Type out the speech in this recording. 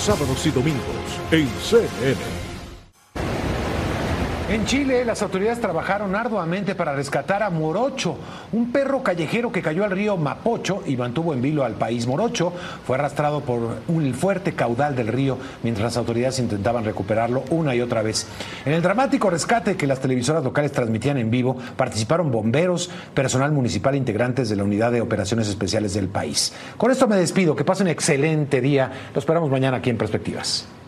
sábados y domingos en CNN. En Chile, las autoridades trabajaron arduamente para rescatar a Morocho, un perro callejero que cayó al río Mapocho y mantuvo en vilo al país. Morocho fue arrastrado por un fuerte caudal del río mientras las autoridades intentaban recuperarlo una y otra vez. En el dramático rescate que las televisoras locales transmitían en vivo, participaron bomberos, personal municipal e integrantes de la Unidad de Operaciones Especiales del país. Con esto me despido. Que pasen un excelente día. Lo esperamos mañana aquí en Perspectivas.